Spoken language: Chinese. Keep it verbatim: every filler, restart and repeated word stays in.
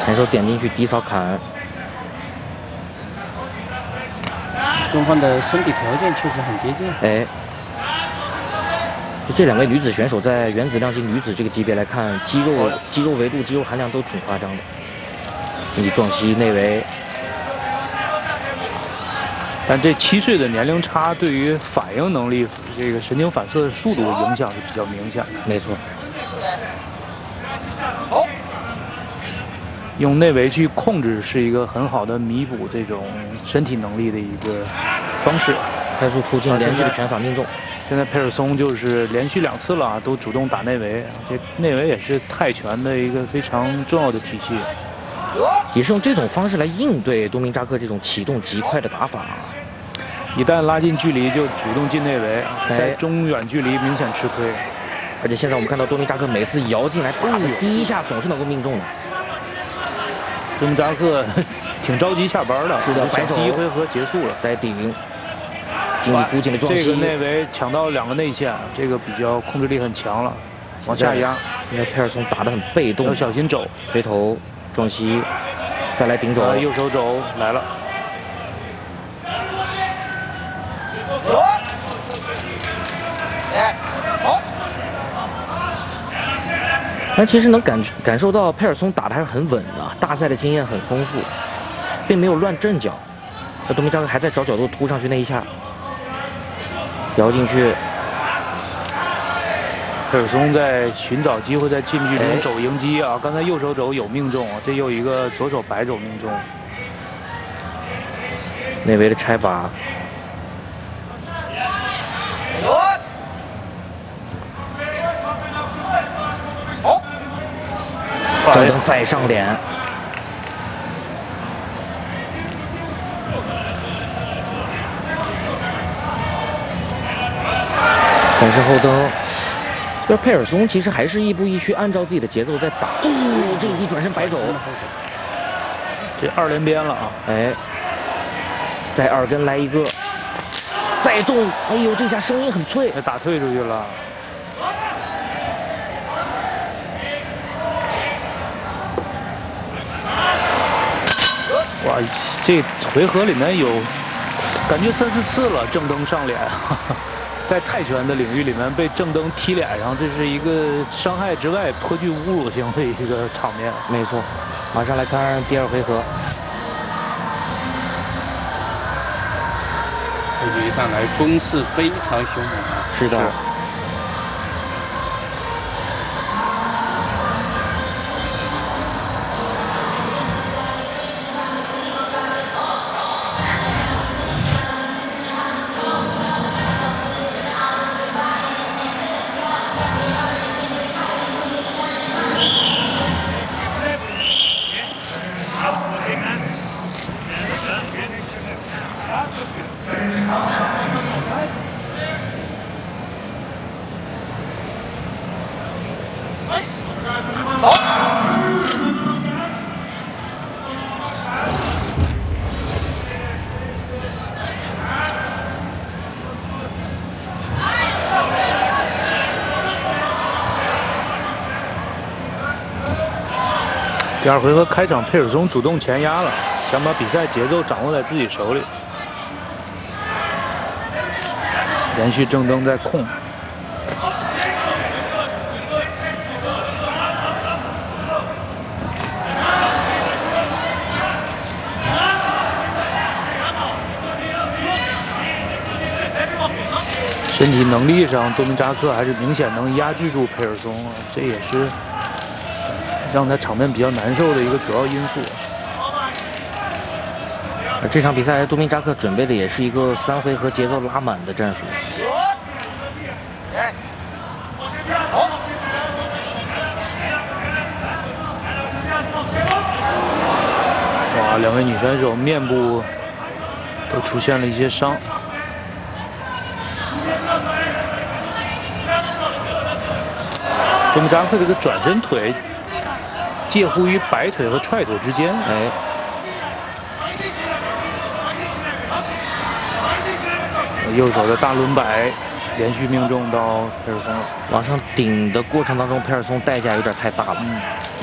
前手点进去，低扫砍。 双方的身体条件确实很接近。 哎，这两位女子选手在原子量级女子这个级别来看，肌肉、肌肉维度、肌肉含量都挺夸张的。经济撞膝内围。 但这七岁的年龄差对于反应能力、这个神经反射的速度影响是比较明显的。 没错。 用内围去控制是一个很好的弥补这种身体能力的一个方式。 快速突进，连续的拳法命中。 现在佩尔松就是连续两次了啊，都主动打内围。这内围也是泰拳的一个非常重要的体系。 也是用这种方式来应对多明扎克这种启动极快的打法。 一旦拉近距离，就主动进内围，在中远距离明显吃亏。 而且现在我们看到多明扎克每次摇进来打的第一下总是能够命中的。 多明扎克挺着急下班的， 是的，白肘第一回合结束了， 再顶，经济孤劲的撞击。 这个内围抢到两个内线，这个比较控制力很强了，往下压。 现在佩尔松打得很被动， 要小心肘， 推头。 撞膝，再来顶肘， 右手肘来了。 好。但其实能感感受到佩尔松打的还是很稳的，大赛的经验很丰富，并没有乱阵脚。那多明扎克还在找角度突上去那一下，摇进去。 佩尔松在寻找机会，在近距离用肘迎击啊！刚才右手肘有命中，这又一个左手白肘命中。 内围的拆把，好，张登再上脸，但是后蹬。 这佩尔松其实还是亦步亦趋，按照自己的节奏在打。哦，这一击转身白肘， 这二连鞭了啊！ 哎，再二根来一个，再中！哎呦，这下声音很脆， 打退出去了。哇，这回合里面有感觉三四次了，正蹬上脸。在泰拳的领域里面被正蹬踢脸上，这是一个伤害之外颇具侮辱性的一个场面。 没错，马上来看第二回合。 感觉上来攻势非常凶猛。 是的。是第二回合开场，佩尔松主动前压了，想把比赛节奏掌握在自己手里，连续正蹬在控。身体能力上，多明扎克还是明显能压制住佩尔松啊，这也是 让他场面比较难受的一个主要因素。 这场比赛，多明扎克准备的也是一个三回合节奏拉满的战术。 哇，两位女选手面部都出现了一些伤。多明扎克这个转身腿 介乎于摆腿和踹腿之间， 哎， 右手的大轮摆连续命中到佩尔松了。 往上顶的过程当中，佩尔松代价有点太大了。嗯